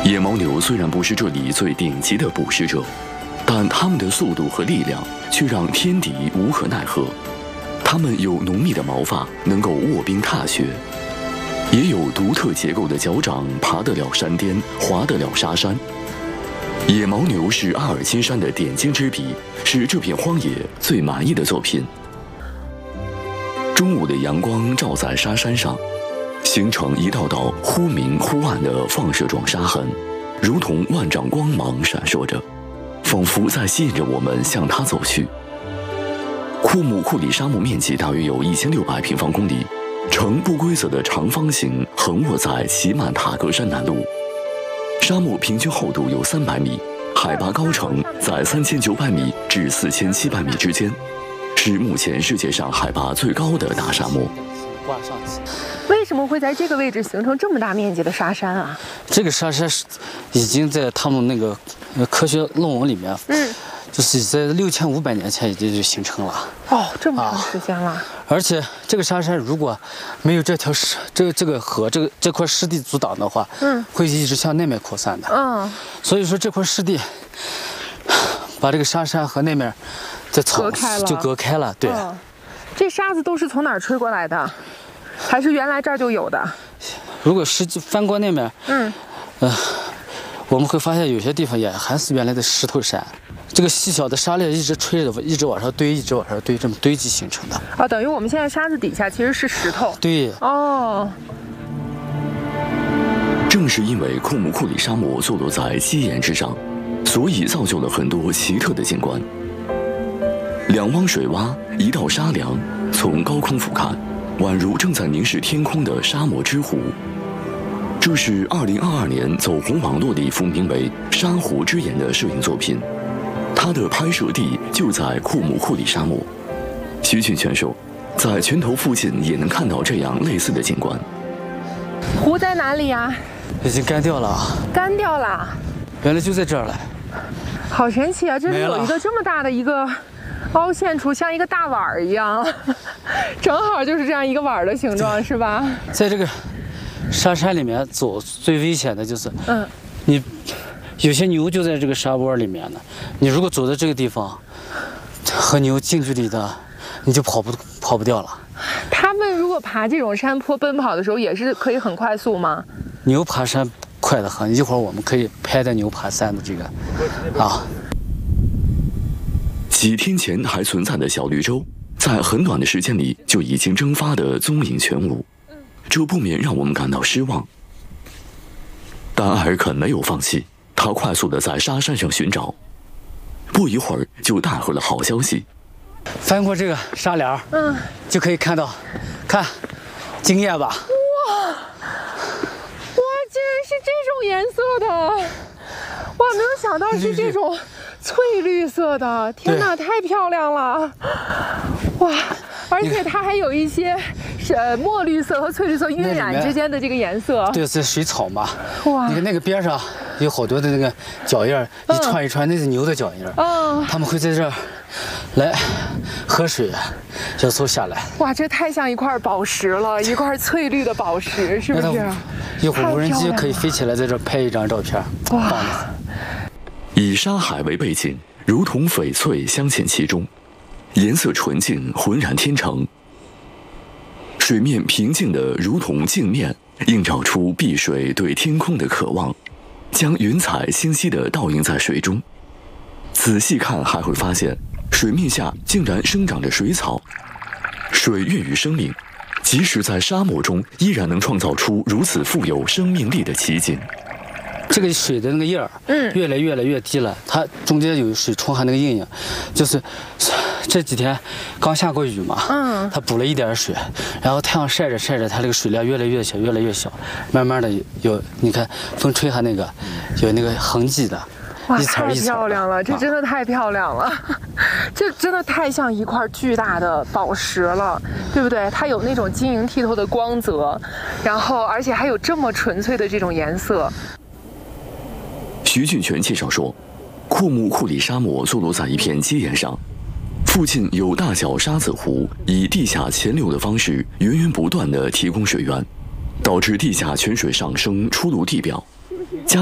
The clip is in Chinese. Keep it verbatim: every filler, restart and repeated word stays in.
野牦牛虽然不是这里最顶级的捕食者，但它们的速度和力量却让天敌无可奈何。它们有浓密的毛发，能够卧冰踏雪，也有独特结构的脚掌，爬得了山巅，滑得了沙山。野牦牛是阿尔金山的点睛之笔，是这片荒野最满意的作品。中午的阳光照在沙山上，形成一道道忽明忽暗的放射状沙痕，如同万丈光芒闪烁着，仿佛在吸引着我们向它走去。库木库里沙漠面积大约有一千六百平方公里，呈不规则的长方形横卧在奇曼塔格山南麓。沙漠平均厚度有三百米，海拔高程在三千九百米至四千七百米之间，是目前世界上海拔最高的大沙漠。 为什么会在这个位置形成这么大面积的沙山啊？ 这个沙山是已经在他们那个科学论文里面，嗯，就是在六千五百年前已经就形成了。 哦，这么长时间了。啊、 而且这个沙山如果没有这条湿这个这个河这个这块湿地阻挡的话，嗯，会一直向那面扩散的。嗯，所以说这块湿地把这个沙山和那面的草就隔开了。对，哦、 这沙子都是从哪儿吹过来的？还是原来这儿就有的？ 如果是翻过那面，嗯，呃，我们会发现有些地方也还是原来的石头山。这个细小的沙粒一直吹着，一直往上堆，一直往上堆，这么堆积形成的。 啊，等于我们现在沙子底下其实是石头。 对。 哦。 正是因为库木库里沙漠坐落在基岩之上，所以造就了很多奇特的景观。两汪水洼，一道沙梁，从高空俯瞰，宛如正在凝视天空的沙漠之湖。这是二零二二年走红网络里复名为《沙湖之眼》的摄影作品，它的拍摄地就在库木库里沙漠。徐俊全说，在拳头附近也能看到这样类似的景观。 湖在哪里呀？ 已经干掉了。 干掉了？ 原来就在这儿了。 好神奇啊！这里有一个这么大的一个凹陷处，像一个大碗儿一样，正好就是这样一个碗的形状，是吧？ 在这个沙山里面走最危险的就是，嗯，你有些牛就在这个沙窝里面呢。你如果走到这个地方，和牛近距离的，你就跑不跑不掉了。 他们如果爬这种山坡奔跑的时候，也是可以很快速吗？ 牛爬山快得很，一会儿我们可以拍的牛爬山的这个，啊。 几天前还存在的小绿洲，在很短的时间里就已经蒸发得踪影全无，这不免让我们感到失望。但艾尔肯没有放弃，他快速地在沙山上寻找，不一会儿就带回了好消息。 翻过这个沙梁，嗯，就可以看到，看，惊艳吧？ 哇，哇，竟然是这种颜色的！哇，没有想到是这种翠绿色的，天哪，太漂亮了！哇，而且它还有一些是呃墨绿色和翠绿色晕染之间的这个颜色。 对，是水草嘛。哇，你看那个边上有好多的那个脚印儿，一串一串，那是牛的脚印儿。嗯，他们会在这儿来喝水，要走下来。 哇，这太像一块宝石了，一块翠绿的宝石，是不是？ 一会儿无人机可以飞起来，在这儿拍一张照片。哇！ 以沙海为背景，如同翡翠镶嵌其中，颜色纯净，浑然天成。水面平静的如同镜面，映照出碧水对天空的渴望，将云彩清晰地倒映在水中。仔细看还会发现，水面下竟然生长着水草。水孕育生命，即使在沙漠中，依然能创造出如此富有生命力的奇景。 这个水的那个印儿，嗯，越来越来越低了。它中间有水冲下那个印影，就是这几天刚下过雨嘛，嗯，它补了一点水，然后太阳晒着晒着，它这个水量越来越小，越来越小，慢慢的有，你看风吹下那个有那个痕迹的。 哇，太漂亮了！这真的太漂亮了，这真的太像一块巨大的宝石了，对不对？它有那种晶莹剔透的光泽，然后而且还有这么纯粹的这种颜色。 徐俊全介绍说，库木库里沙漠坐落在一片基岩上，附近有大小沙子湖，以地下潜流的方式源源不断地提供水源，导致地下泉水上升出入地表。